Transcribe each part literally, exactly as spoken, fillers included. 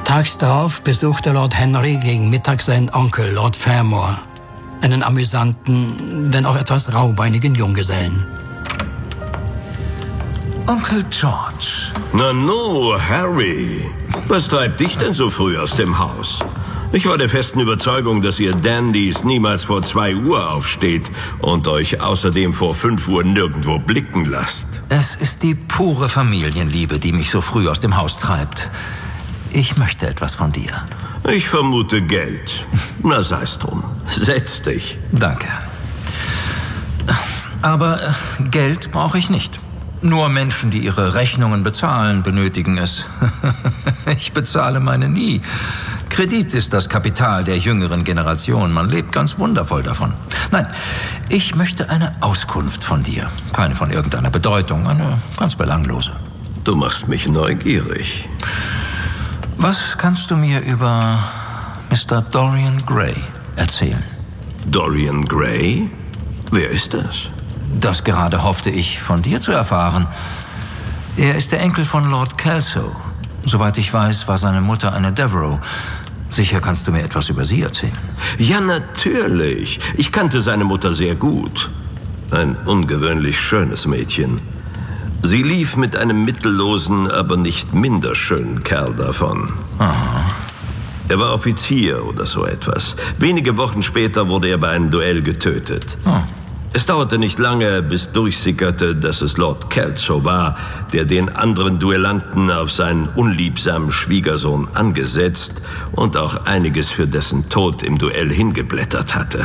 Tags darauf besuchte Lord Henry gegen Mittag seinen Onkel, Lord Fermor, einen amüsanten, wenn auch etwas raubeinigen Junggesellen. Onkel George. Na no, Harry. Was treibt dich denn so früh aus dem Haus? Ich war der festen Überzeugung, dass ihr Dandys niemals vor zwei Uhr aufsteht und euch außerdem vor fünf Uhr nirgendwo blicken lasst. Es ist die pure Familienliebe, die mich so früh aus dem Haus treibt. Ich möchte etwas von dir. Ich vermute Geld. Na, sei's drum. Setz dich. Danke. Aber äh, Geld brauche ich nicht. Nur Menschen, die ihre Rechnungen bezahlen, benötigen es. Ich bezahle meine nie. Kredit ist das Kapital der jüngeren Generation. Man lebt ganz wundervoll davon. Nein, ich möchte eine Auskunft von dir. Keine von irgendeiner Bedeutung, eine ganz belanglose. Du machst mich neugierig. Was kannst du mir über Mister Dorian Gray erzählen? Dorian Gray? Wer ist das? Das gerade hoffte ich von dir zu erfahren. Er ist der Enkel von Lord Kelso. Soweit ich weiß, war seine Mutter eine Devereux. Sicher kannst du mir etwas über sie erzählen. Ja, natürlich. Ich kannte seine Mutter sehr gut. Ein ungewöhnlich schönes Mädchen. Sie lief mit einem mittellosen, aber nicht minder schönen Kerl davon. Aha. Er war Offizier oder so etwas. Wenige Wochen später wurde er bei einem Duell getötet. Oh. Es dauerte nicht lange, bis durchsickerte, dass es Lord Kelso war, der den anderen Duellanten auf seinen unliebsamen Schwiegersohn angesetzt und auch einiges für dessen Tod im Duell hingeblättert hatte.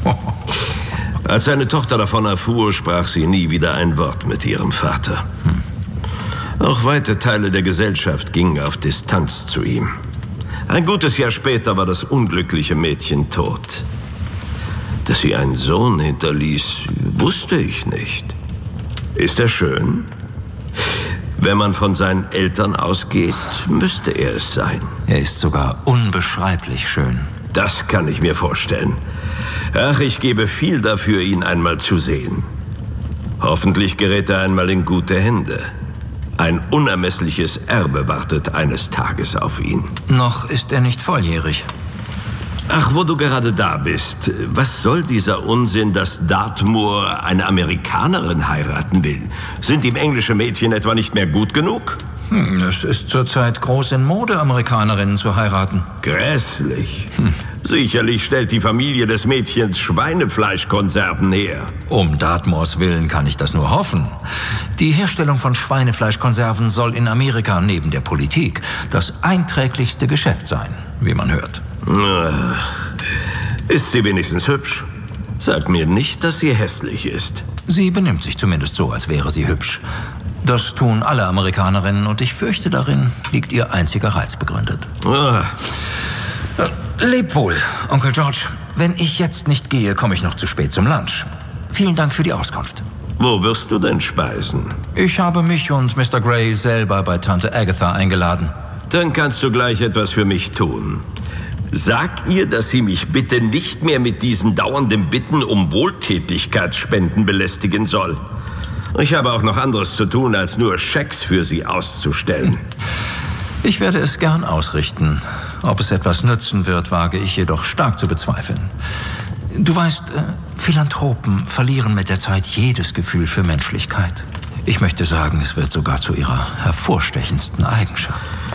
Als seine Tochter davon erfuhr, sprach sie nie wieder ein Wort mit ihrem Vater. Auch weite Teile der Gesellschaft gingen auf Distanz zu ihm. Ein gutes Jahr später war das unglückliche Mädchen tot. Dass sie einen Sohn hinterließ, wusste ich nicht. Ist er schön? Wenn man von seinen Eltern ausgeht, müsste er es sein. Er ist sogar unbeschreiblich schön. Das kann ich mir vorstellen. Ach, ich gebe viel dafür, ihn einmal zu sehen. Hoffentlich gerät er einmal in gute Hände. Ein unermessliches Erbe wartet eines Tages auf ihn. Noch ist er nicht volljährig. Ach, wo du gerade da bist. Was soll dieser Unsinn, dass Dartmoor eine Amerikanerin heiraten will? Sind ihm englische Mädchen etwa nicht mehr gut genug? Hm, es ist zurzeit groß in Mode, Amerikanerinnen zu heiraten. Grässlich. Hm. Sicherlich stellt die Familie des Mädchens Schweinefleischkonserven her. Um Dartmoors Willen kann ich das nur hoffen. Die Herstellung von Schweinefleischkonserven soll in Amerika neben der Politik das einträglichste Geschäft sein, wie man hört. Ist sie wenigstens hübsch? Sag mir nicht, dass sie hässlich ist. Sie benimmt sich zumindest so, als wäre sie hübsch. Das tun alle Amerikanerinnen und ich fürchte, darin liegt ihr einziger Reiz begründet. Ah. Leb wohl, Onkel George. Wenn ich jetzt nicht gehe, komme ich noch zu spät zum Lunch. Vielen Dank für die Auskunft. Wo wirst du denn speisen? Ich habe mich und Mister Gray selber bei Tante Agatha eingeladen. Dann kannst du gleich etwas für mich tun. Sag ihr, dass sie mich bitte nicht mehr mit diesen dauernden Bitten um Wohltätigkeitsspenden belästigen soll. Ich habe auch noch anderes zu tun, als nur Schecks für sie auszustellen. Ich werde es gern ausrichten. Ob es etwas nützen wird, wage ich jedoch stark zu bezweifeln. Du weißt, äh, Philanthropen verlieren mit der Zeit jedes Gefühl für Menschlichkeit. Ich möchte sagen, es wird sogar zu ihrer hervorstechendsten Eigenschaft.